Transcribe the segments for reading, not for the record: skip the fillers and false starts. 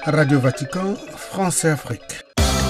Radio Vatican, France et Afrique.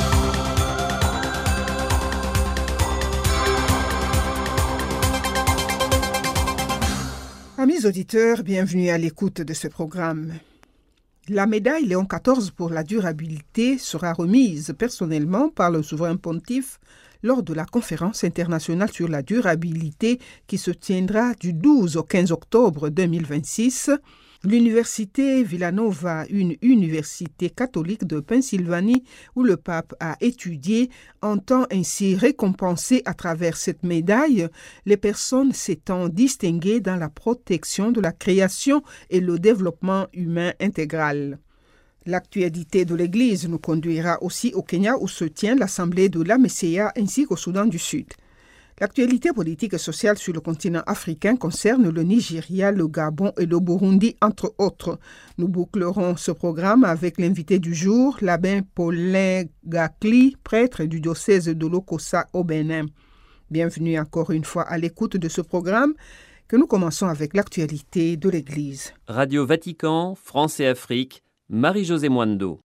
Amis auditeurs, bienvenue à l'écoute de ce programme. La médaille Léon XIV pour la durabilité sera remise personnellement par le souverain pontife lors de la conférence internationale sur la durabilité qui se tiendra du 12 au 15 octobre 2026. L'université Villanova, une université catholique de Pennsylvanie où le pape a étudié, entend ainsi récompenser à travers cette médaille les personnes s'étant distinguées dans la protection de la création et le développement humain intégral. L'actualité de l'Église nous conduira aussi au Kenya où se tient l'Assemblée de la Messia ainsi qu'au Soudan du Sud. L'actualité politique et sociale sur le continent africain concerne le Nigeria, le Gabon et le Burundi, entre autres. Nous bouclerons ce programme avec l'invité du jour, l'abbé Paulin Gakli, prêtre du diocèse de Lokossa au Bénin. Bienvenue encore une fois à l'écoute de ce programme que nous commençons avec l'actualité de l'Église. Radio Vatican, France et Afrique, Marie-Josée Mwando.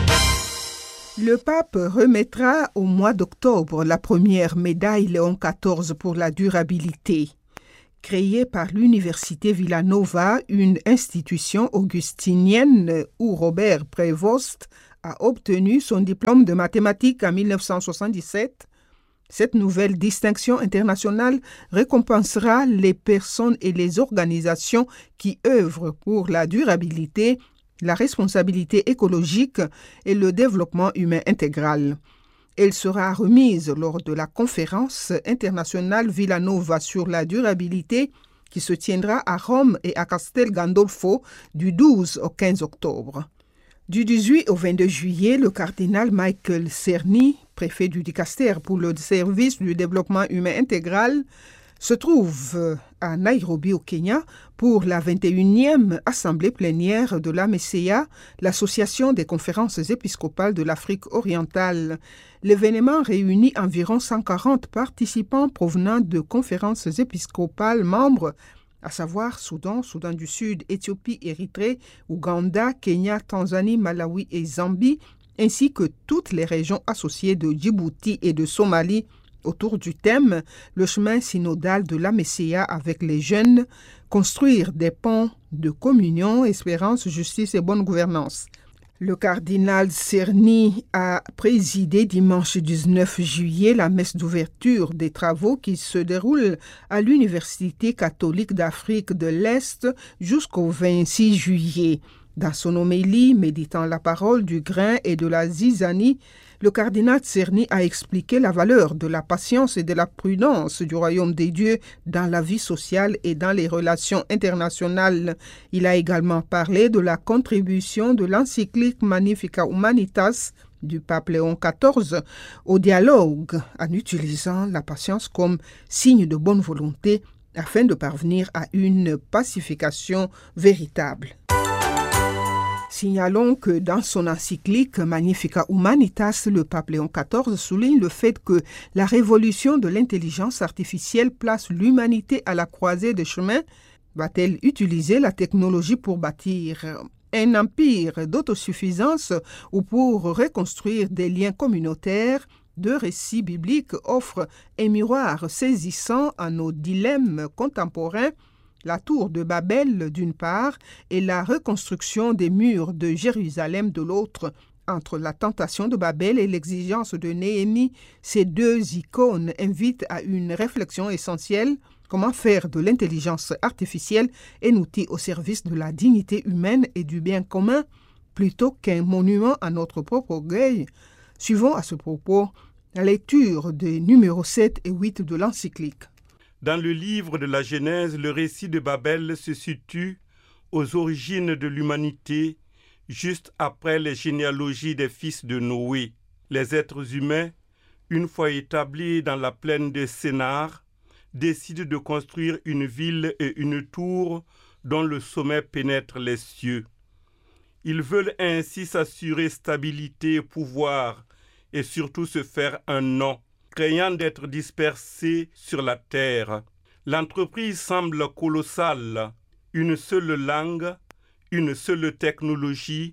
Le pape remettra au mois d'octobre la première médaille Léon XIV pour la durabilité. Créée par l'université Villanova, une institution augustinienne où Robert Prévost a obtenu son diplôme de mathématiques en 1977, cette nouvelle distinction internationale récompensera les personnes et les organisations qui œuvrent pour la durabilité, la responsabilité écologique et le développement humain intégral. Elle sera remise lors de la conférence internationale Villanova sur la durabilité qui se tiendra à Rome et à Castel Gandolfo du 12 au 15 octobre. Du 18 au 22 juillet, le cardinal Michael Cerny, préfet du Dicaster pour le service du développement humain intégral, se trouve à Nairobi au Kenya pour la 21e assemblée plénière de la MESEA, l'association des conférences épiscopales de l'Afrique orientale. L'événement réunit environ 140 participants provenant de conférences épiscopales membres, à savoir Soudan, Soudan du Sud, Éthiopie, Érythrée, Ouganda, Kenya, Tanzanie, Malawi et Zambie, ainsi que toutes les régions associées de Djibouti et de Somalie, autour du thème « Le chemin synodal de la MESEA avec les jeunes, construire des ponts de communion, espérance, justice et bonne gouvernance ». Le cardinal Cerny a présidé dimanche 19 juillet la messe d'ouverture des travaux qui se déroulent à l'Université catholique d'Afrique de l'Est jusqu'au 26 juillet. Dans son homélie, méditant la parole du grain et de la zizanie, le cardinal Cerny a expliqué la valeur de la patience et de la prudence du royaume des dieux dans la vie sociale et dans les relations internationales. Il a également parlé de la contribution de l'encyclique Magnificat Humanitas du pape Léon XIV au dialogue en utilisant la patience comme signe de bonne volonté afin de parvenir à une pacification véritable. Signalons que dans son encyclique Magnificat Humanitas, le pape Léon XIV souligne le fait que la révolution de l'intelligence artificielle place l'humanité à la croisée des chemins. Va-t-elle utiliser la technologie pour bâtir un empire d'autosuffisance ou pour reconstruire des liens communautaires? Deux récits bibliques offrent un miroir saisissant à nos dilemmes contemporains. La tour de Babel d'une part et la reconstruction des murs de Jérusalem de l'autre. Entre la tentation de Babel et l'exigence de Néhémie, ces deux icônes invitent à une réflexion essentielle. Comment faire de l'intelligence artificielle un outil au service de la dignité humaine et du bien commun plutôt qu'un monument à notre propre orgueil? Suivons à ce propos la lecture des numéros 7 et 8 de l'encyclique. Dans le livre de la Genèse, le récit de Babel se situe aux origines de l'humanité, juste après les généalogies des fils de Noé. Les êtres humains, une fois établis dans la plaine de Sénar, décident de construire une ville et une tour dont le sommet pénètre les cieux. Ils veulent ainsi s'assurer stabilité, pouvoir et surtout se faire un nom, craignant d'être dispersés sur la terre. L'entreprise semble colossale, une seule langue, une seule technologie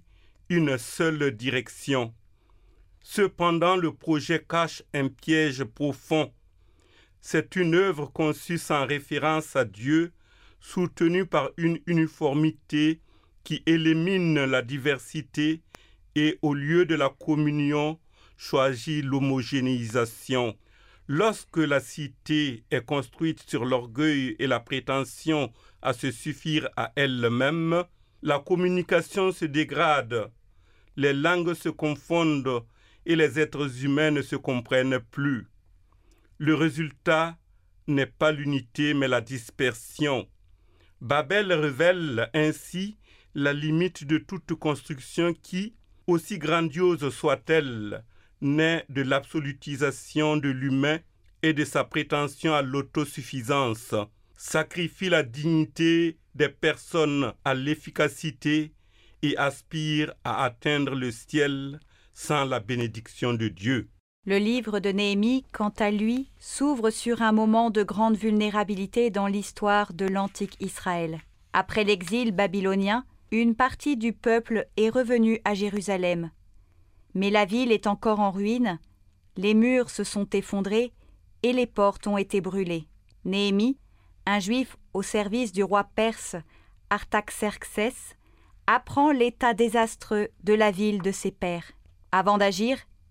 une seule direction. Cependant, le projet cache un piège profond. C'est une œuvre conçue sans référence à Dieu, soutenue par une uniformité qui élimine la diversité et, au lieu de la communion, choisit l'homogénéisation. Lorsque la cité est construite sur l'orgueil et la prétention à se suffire à elle-même, la communication se dégrade, les langues se confondent et les êtres humains ne se comprennent plus. Le résultat n'est pas l'unité mais la dispersion. Babel révèle ainsi la limite de toute construction qui, aussi grandiose soit-elle, naît de l'absolutisation de l'humain et de sa prétention à l'autosuffisance, sacrifie la dignité des personnes à l'efficacité et aspire à atteindre le ciel sans la bénédiction de Dieu. Le livre de Néhémie, quant à lui, s'ouvre sur un moment de grande vulnérabilité dans l'histoire de l'antique Israël. Après l'exil babylonien, une partie du peuple est revenue à Jérusalem. Mais la ville est encore en ruine, les murs se sont effondrés et les portes ont été brûlées. Néhémie, un juif au service du roi perse Artaxerxès, apprend l'état désastreux de la ville de ses pères. Avant d'agir,